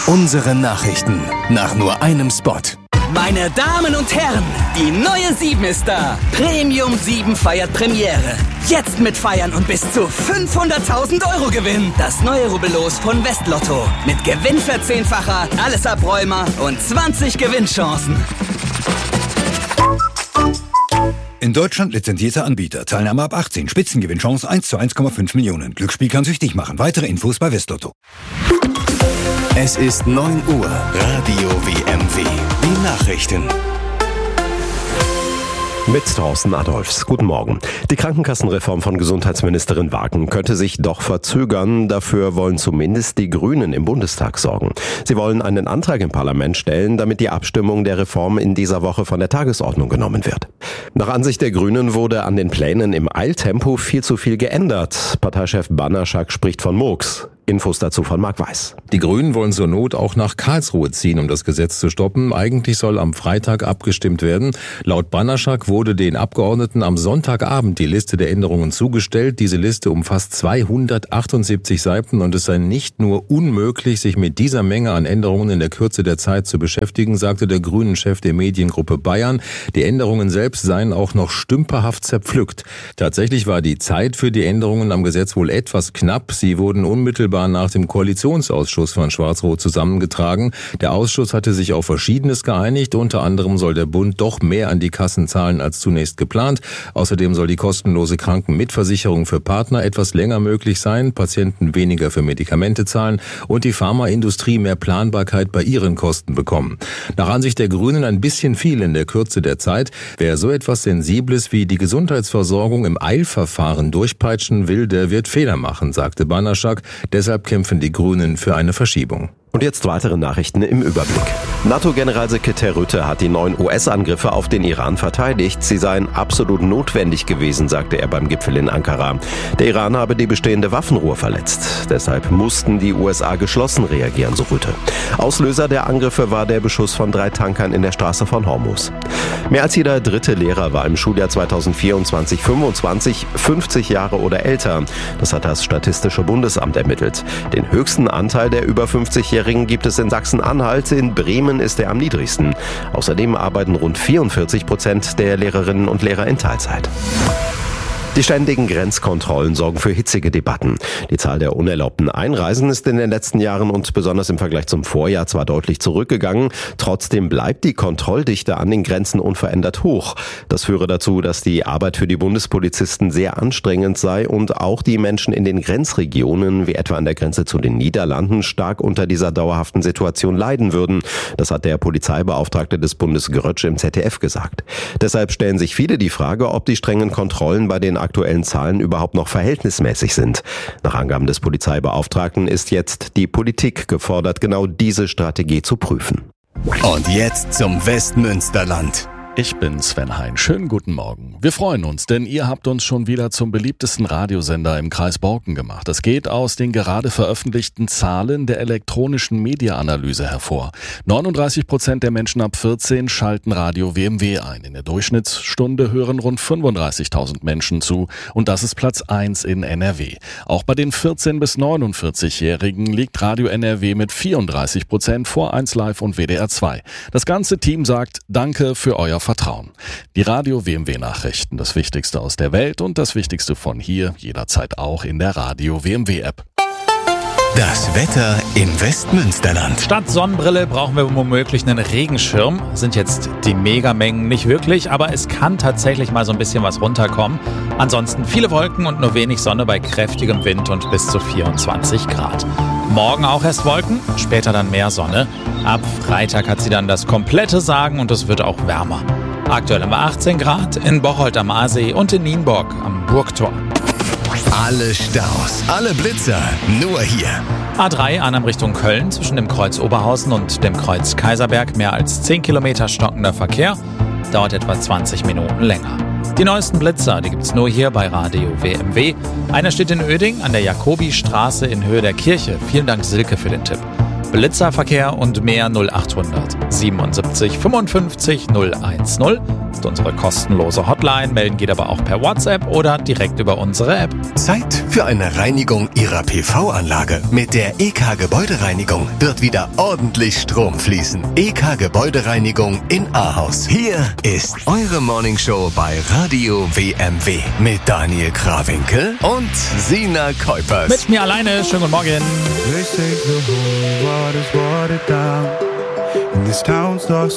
Unsere Nachrichten nach nur einem Spot. Meine Damen und Herren, die neue 7 ist da. Premium 7 feiert Premiere. Jetzt mitfeiern und bis zu 500.000 € gewinnen. Das neue Rubbellos von Westlotto. Mit Gewinnverzehnfacher, alles Abräumer und 20 Gewinnchancen. In Deutschland lizenzierter Anbieter. Teilnahme ab 18. Spitzengewinnchance 1 zu 1,5 Millionen. Glücksspiel kann süchtig machen. Weitere Infos bei Westlotto. Es ist 9 Uhr. Radio WMW. Die Nachrichten. Mit Thorsten Adolfs. Guten Morgen. Die Krankenkassenreform von Gesundheitsministerin Wagen könnte sich doch verzögern. Dafür wollen zumindest die Grünen im Bundestag sorgen. Sie wollen einen Antrag im Parlament stellen, damit die Abstimmung der Reform in dieser Woche von der Tagesordnung genommen wird. Nach Ansicht der Grünen wurde an den Plänen im Eiltempo viel zu viel geändert. Parteichef Banaschak spricht von Murks. Infos dazu von Marc Weiß. Die Grünen wollen zur Not auch nach Karlsruhe ziehen, um das Gesetz zu stoppen. Eigentlich soll am Freitag abgestimmt werden. Laut Banaschak wurde den Abgeordneten am Sonntagabend die Liste der Änderungen zugestellt. Diese Liste umfasst 278 Seiten und es sei nicht nur unmöglich, sich mit dieser Menge an Änderungen in der Kürze der Zeit zu beschäftigen, sagte der Grünen-Chef der Mediengruppe Bayern. Die Änderungen selbst seien auch noch stümperhaft zerpflückt. Tatsächlich war die Zeit für die Änderungen am Gesetz wohl etwas knapp. Sie wurden unmittelbar nach dem Koalitionsausschuss von Schwarz-Rot zusammengetragen. Der Ausschuss hatte sich auf Verschiedenes geeinigt. Unter anderem soll der Bund doch mehr an die Kassen zahlen als zunächst geplant. Außerdem soll die kostenlose Krankenmitversicherung für Partner etwas länger möglich sein, Patienten weniger für Medikamente zahlen und die Pharmaindustrie mehr Planbarkeit bei ihren Kosten bekommen. Nach Ansicht der Grünen ein bisschen viel in der Kürze der Zeit. Wer so etwas Sensibles wie die Gesundheitsversorgung im Eilverfahren durchpeitschen will, der wird Fehler machen, sagte Banaschak. Deshalb kämpfen die Grünen für eine Verschiebung. Und jetzt weitere Nachrichten im Überblick. NATO-Generalsekretär Rutte hat die neuen US-Angriffe auf den Iran verteidigt. Sie seien absolut notwendig gewesen, sagte er beim Gipfel in Ankara. Der Iran habe die bestehende Waffenruhe verletzt. Deshalb mussten die USA geschlossen reagieren, so Rutte. Auslöser der Angriffe war der Beschuss von 3 Tankern in der Straße von Hormuz. Mehr als jeder dritte Lehrer war im Schuljahr 2024/25 50 Jahre oder älter. Das hat das Statistische Bundesamt ermittelt. Den höchsten Anteil der über 50-Jährigen gibt es in Sachsen-Anhalt. In Bremen ist er am niedrigsten. Außerdem arbeiten rund 44% der Lehrerinnen und Lehrer in Teilzeit. Die ständigen Grenzkontrollen sorgen für hitzige Debatten. Die Zahl der unerlaubten Einreisen ist in den letzten Jahren und besonders im Vergleich zum Vorjahr zwar deutlich zurückgegangen, trotzdem bleibt die Kontrolldichte an den Grenzen unverändert hoch. Das führe dazu, dass die Arbeit für die Bundespolizisten sehr anstrengend sei und auch die Menschen in den Grenzregionen, wie etwa an der Grenze zu den Niederlanden, stark unter dieser dauerhaften Situation leiden würden. Das hat der Polizeibeauftragte des Bundes Grötsch im ZDF gesagt. Deshalb stellen sich viele die Frage, ob die strengen Kontrollen bei den aktuellen Zahlen überhaupt noch verhältnismäßig sind. Nach Angaben des Polizeibeauftragten ist jetzt die Politik gefordert, genau diese Strategie zu prüfen. Und jetzt zum Westmünsterland. Ich bin Sven Hein. Schönen guten Morgen. Wir freuen uns, denn ihr habt uns schon wieder zum beliebtesten Radiosender im Kreis Borken gemacht. Es geht aus den gerade veröffentlichten Zahlen der elektronischen Media-Analyse hervor. 39% der Menschen ab 14 schalten Radio WMW ein. In der Durchschnittsstunde hören rund 35.000 Menschen zu und das ist Platz 1 in NRW. Auch bei den 14- bis 49-Jährigen liegt Radio NRW mit 34% vor 1 Live und WDR 2. Das ganze Team sagt Danke für euer Vertrauen. Die Radio WMW Nachrichten, das Wichtigste aus der Welt und das Wichtigste von hier, jederzeit auch in der Radio WMW App. Das Wetter im Westmünsterland. Statt Sonnenbrille brauchen wir womöglich einen Regenschirm. Sind jetzt die Megamengen nicht wirklich, aber es kann tatsächlich mal so ein bisschen was runterkommen. Ansonsten viele Wolken und nur wenig Sonne bei kräftigem Wind und bis zu 24 Grad. Morgen auch erst Wolken, später dann mehr Sonne. Ab Freitag hat sie dann das komplette Sagen und es wird auch wärmer. Aktuell haben wir 18 Grad in Bocholt am Aasee und in Nienburg am Burgtor. Alle Staus, alle Blitzer, nur hier. A3 Arnhem Richtung Köln zwischen dem Kreuz Oberhausen und dem Kreuz Kaiserberg mehr als 10 Kilometer stockender Verkehr. Dauert etwa 20 Minuten länger. Die neuesten Blitzer, die gibt's nur hier bei Radio WMW. Einer steht in Oeding an der Jakobistraße in Höhe der Kirche. Vielen Dank Silke für den Tipp. Blitzerverkehr und mehr 0800 77 55 010 ist unsere kostenlose Hotline. Melden geht aber auch per WhatsApp oder direkt über unsere App. Zeit für eine Reinigung Ihrer PV-Anlage. Mit der EK Gebäudereinigung wird wieder ordentlich Strom fließen. EK Gebäudereinigung in Ahaus. Hier ist eure Morningshow bei Radio WMW mit Daniel Krawinkel und Sina Kuipers. Mit mir alleine. Schönen guten Morgen. They say the whole world is watered down, and this town starts